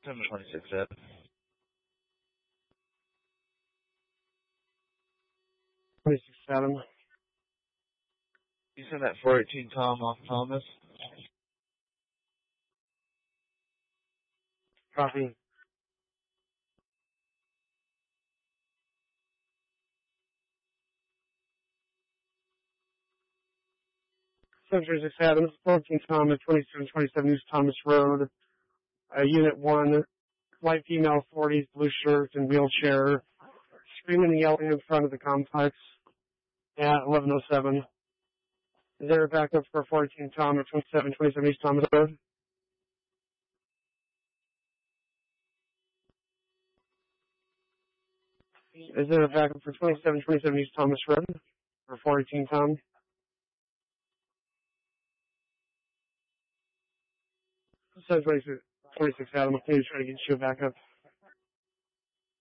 Send me 26 Ed. Adam. You send that 418 Tom off Thomas? Copy. 736 Adams, 14 Thomas, 2727 East Thomas Road, Unit 1, white female, 40s, blue shirt and wheelchair, screaming and yelling in front of the complex at 1107. Is there a backup for 14 Thomas, 2727 East Thomas Road? Is there a backup for 2727 East Thomas Road for 418 Tom? 726 Adam, I'm trying to get you a backup.